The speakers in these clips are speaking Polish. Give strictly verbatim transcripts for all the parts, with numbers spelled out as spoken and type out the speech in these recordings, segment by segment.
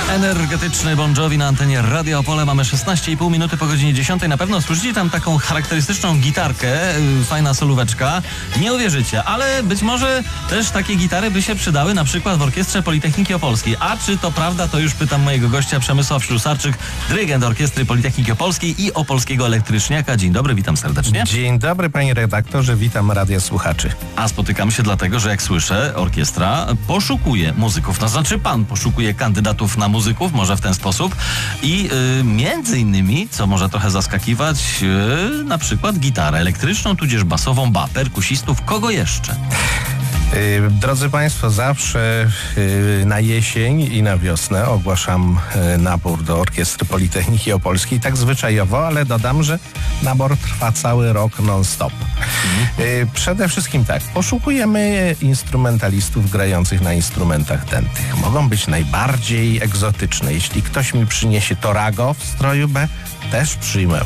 Energetyczny Bon Jovi na antenie Radia Opole. Mamy szesnaście i pół minuty po godzinie dziesiątej. Na pewno słyszycie tam taką charakterystyczną gitarkę, fajna solóweczka. Nie uwierzycie, ale być może też takie gitary by się przydały na przykład w Orkiestrze Politechniki Opolskiej. A czy to prawda, to już pytam mojego gościa Przemysław Ślusarczyk, dyrygent Orkiestry Politechniki Opolskiej i Opolskiego Elektryczniaka. Dzień dobry, witam serdecznie. Dzień dobry, panie redaktorze, witam radia słuchaczy. A spotykam się dlatego, że jak słyszę, orkiestra poszukuje muzyków. To znaczy pan poszukuje kandydatów na muzyków, może w ten sposób. I y, między innymi, co może trochę zaskakiwać, y, na przykład gitarę elektryczną, tudzież basową, ba, perkusistów. Kogo jeszcze? Yy, drodzy państwo, zawsze yy, na jesień i na wiosnę ogłaszam yy, nabór do Orkiestry Politechniki Opolskiej, tak zwyczajowo, ale dodam, że nabór trwa cały rok non-stop. Yy, przede wszystkim tak, poszukujemy instrumentalistów grających na instrumentach dętych. Mogą być najbardziej egzotyczne. Jeśli ktoś mi przyniesie Torago w stroju B, też przyjmę.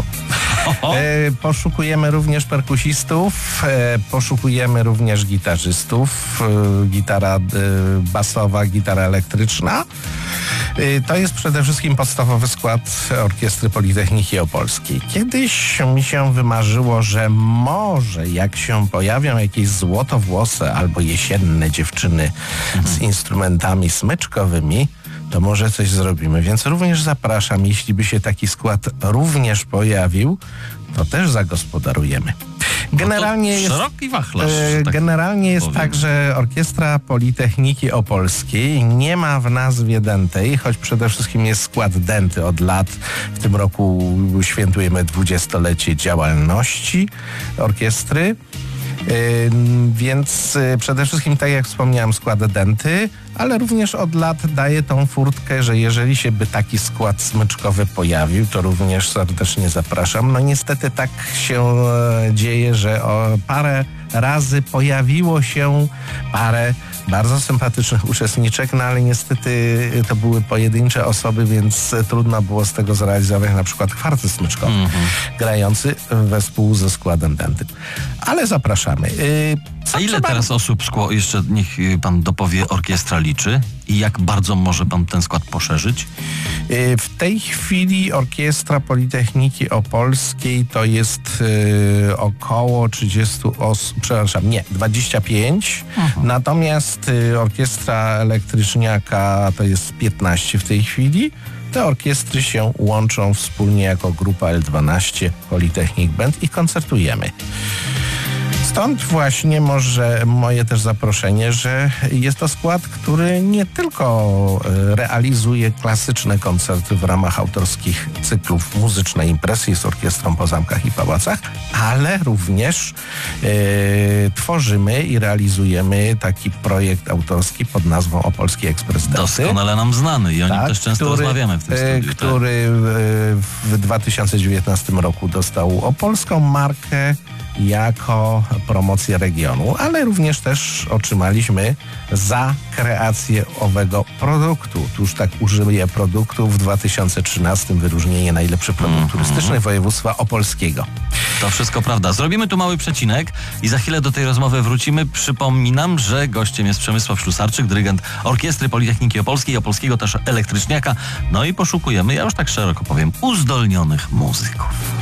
E, poszukujemy również perkusistów, e, poszukujemy również gitarzystów, e, gitara e, basowa, gitara elektryczna. E, to jest przede wszystkim podstawowy skład Orkiestry Politechniki Opolskiej. Kiedyś mi się wymarzyło, że może jak się pojawią jakieś złotowłose albo jesienne dziewczyny z instrumentami smyczkowymi, to może coś zrobimy. Więc również zapraszam, jeśli by się taki skład również pojawił, to też zagospodarujemy. Generalnie no jest, szeroki wachlarz, e, tak generalnie jest powiem. tak, że Orkiestra Politechniki Opolskiej nie ma w nazwie dętej, choć przede wszystkim jest skład dęty od lat. W tym roku świętujemy dwudziestolecie działalności orkiestry. Yy, więc yy, przede wszystkim, tak jak wspomniałem, skład dęty, ale również od lat daje tą furtkę, że jeżeli się by taki skład smyczkowy pojawił, to również serdecznie zapraszam. No niestety tak się e, dzieje, że o parę razy pojawiło się parę bardzo sympatycznych uczestniczek, no ale niestety to były pojedyncze osoby, więc trudno było z tego zrealizować na przykład kwartet smyczkowy, mm-hmm. grający wespół ze składem dętym. Ale zapraszamy. Co A ile trzeba... teraz osób, skło, jeszcze niech pan dopowie, orkiestra liczy i jak bardzo może pan ten skład poszerzyć? W tej chwili Orkiestra Politechniki Opolskiej to jest y, około trzydzieści osób, przepraszam, nie, dwadzieścia pięć. Uh-huh. Natomiast y, Orkiestra Elektryczniaka to jest piętnaście w tej chwili. Te orkiestry się łączą wspólnie jako grupa L dwanaście Politechnik Band i koncertujemy. Stąd właśnie może moje też zaproszenie, że jest to skład, który nie tylko realizuje klasyczne koncerty w ramach autorskich cyklów Muzyczne Imprezy z orkiestrą po zamkach i pałacach, ale również e, tworzymy i realizujemy taki projekt autorski pod nazwą Opolski Ekspres Dęty. Doskonale nam znany i o nim tak, też często który, rozmawiamy w tym studiu. Który tak? w dwa tysiące dziewiętnastym roku dostał opolską markę jako promocję regionu, ale również też otrzymaliśmy za kreację owego produktu. Tuż tak użyję produktu w dwa tysiące trzynastym wyróżnienie najlepszy produkt mm-hmm. turystyczny województwa opolskiego. To wszystko prawda. Zrobimy tu mały przecinek i za chwilę do tej rozmowy wrócimy. Przypominam, że gościem jest Przemysław Ślusarczyk, dyrygent Orkiestry Politechniki Opolskiej, Opolskiego też Elektryczniaka. No i poszukujemy, ja już tak szeroko powiem, uzdolnionych muzyków.